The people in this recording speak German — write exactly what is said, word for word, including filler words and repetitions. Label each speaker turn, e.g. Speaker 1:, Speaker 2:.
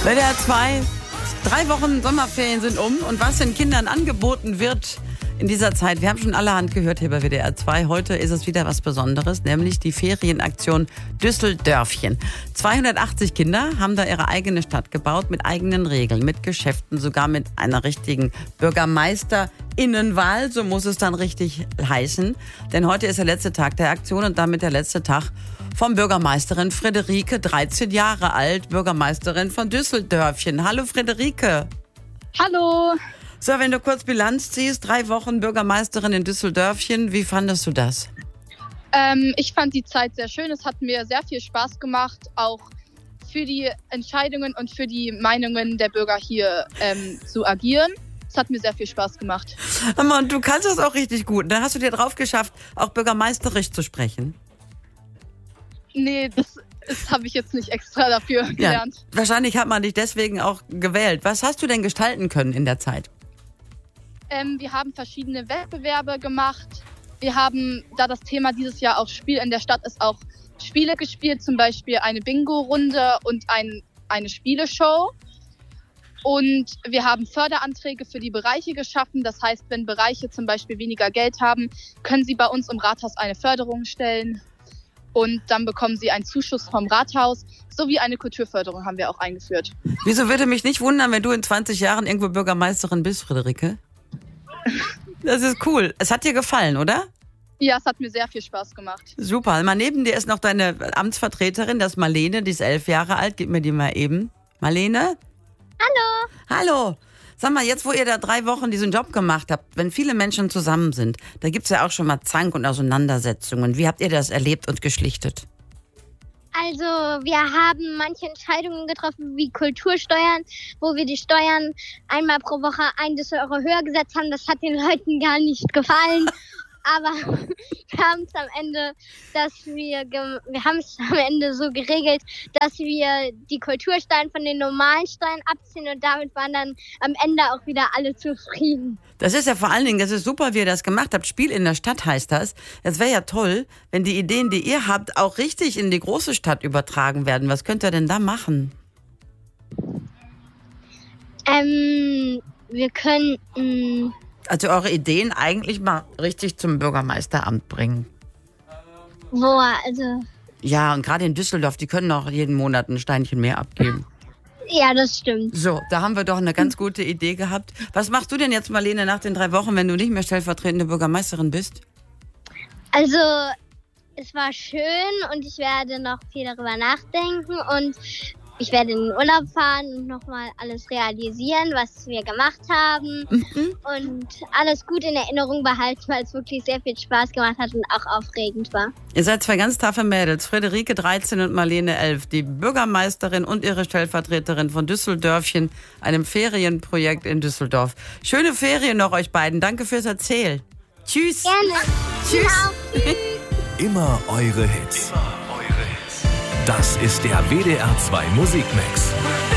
Speaker 1: W D R zwei, drei Wochen Sommerferien sind um und was den Kindern angeboten wird in dieser Zeit, wir haben schon allerhand gehört hier bei W D R zwei. Heute ist es wieder was Besonderes, nämlich die Ferienaktion Düsseldörfchen. zweihundertachtzig Kinder haben da ihre eigene Stadt gebaut, mit eigenen Regeln, mit Geschäften, sogar mit einer richtigen BürgermeisterInnenwahl, so muss es dann richtig heißen. Denn heute ist der letzte Tag der Aktion und damit der letzte Tag von Bürgermeisterin Friederike, dreizehn Jahre alt, Bürgermeisterin von Düsseldörfchen. Hallo Friederike.
Speaker 2: Hallo.
Speaker 1: So, wenn du kurz Bilanz ziehst, drei Wochen Bürgermeisterin in Düsseldörfchen, wie fandest du das?
Speaker 2: Ähm, ich fand die Zeit sehr schön. Es hat mir sehr viel Spaß gemacht, auch für die Entscheidungen und für die Meinungen der Bürger hier ähm, zu agieren. Es hat mir sehr viel Spaß gemacht.
Speaker 1: Und du kannst das auch richtig gut. Dann hast du dir drauf geschafft, auch bürgermeisterisch zu sprechen.
Speaker 2: Nee, das, das habe ich jetzt nicht extra dafür gelernt.
Speaker 1: Ja, wahrscheinlich hat man dich deswegen auch gewählt. Was hast du denn gestalten können in der Zeit?
Speaker 2: Ähm, wir haben verschiedene Wettbewerbe gemacht. Wir haben, da das Thema dieses Jahr auch Spiel in der Stadt ist, auch Spiele gespielt, zum Beispiel eine Bingo-Runde und ein, eine Spieleshow. Und wir haben Förderanträge für die Bereiche geschaffen. Das heißt, wenn Bereiche zum Beispiel weniger Geld haben, können sie bei uns im Rathaus eine Förderung stellen. Und dann bekommen sie einen Zuschuss vom Rathaus, sowie eine Kulturförderung haben wir auch eingeführt.
Speaker 1: Wieso würde mich nicht wundern, wenn du in zwanzig Jahren irgendwo Bürgermeisterin bist, Friederike? Das ist cool. Es hat dir gefallen, oder?
Speaker 2: Ja, es hat mir sehr viel Spaß gemacht.
Speaker 1: Super. Mal neben dir ist noch deine Amtsvertreterin, das ist Marlene, die ist elf Jahre alt. Gib mir die mal eben. Marlene?
Speaker 3: Hallo.
Speaker 1: Hallo. Sag mal, jetzt wo ihr da drei Wochen diesen Job gemacht habt, wenn viele Menschen zusammen sind, da gibt's ja auch schon mal Zank und Auseinandersetzungen. Wie habt ihr das erlebt und geschlichtet?
Speaker 3: Also wir haben manche Entscheidungen getroffen, wie Kultursteuern, wo wir die Steuern einmal pro Woche ein bis zwei Euro höher gesetzt haben. Das hat den Leuten gar nicht gefallen. Aber wir haben es am Ende, dass wir, wir haben es am Ende so geregelt, dass wir die Kultursteuern von den normalen Steuern abziehen und damit waren dann am Ende auch wieder alle zufrieden.
Speaker 1: Das ist ja vor allen Dingen, das ist super, wie ihr das gemacht habt. Spiel in der Stadt heißt das. Es wäre ja toll, wenn die Ideen, die ihr habt, auch richtig in die große Stadt übertragen werden. Was könnt ihr denn da machen?
Speaker 3: Ähm, wir könnten...
Speaker 1: Also eure Ideen eigentlich mal richtig zum Bürgermeisteramt bringen.
Speaker 3: Wo, also...
Speaker 1: Ja, und gerade in Düsseldorf, die können auch jeden Monat ein Steinchen mehr abgeben.
Speaker 3: Ja, das stimmt.
Speaker 1: So, da haben wir doch eine ganz gute Idee gehabt. Was machst du denn jetzt, Marlene, nach den drei Wochen, wenn du nicht mehr stellvertretende Bürgermeisterin bist?
Speaker 3: Also, es war schön und ich werde noch viel darüber nachdenken und ich werde in den Urlaub fahren und nochmal alles realisieren, was wir gemacht haben
Speaker 1: Mhm.
Speaker 3: und alles gut in Erinnerung behalten, weil es wirklich sehr viel Spaß gemacht hat und auch aufregend war.
Speaker 1: Ihr seid zwei ganz taffe Mädels, Friederike dreizehn und Marlene elf, die Bürgermeisterin und ihre Stellvertreterin von Düsseldörfchen, einem Ferienprojekt in Düsseldorf. Schöne Ferien noch euch beiden, danke fürs Erzählen. Tschüss.
Speaker 3: Gerne.
Speaker 1: Tschüss.
Speaker 4: Immer eure Hits. Das ist der W D R zwei Musikmix.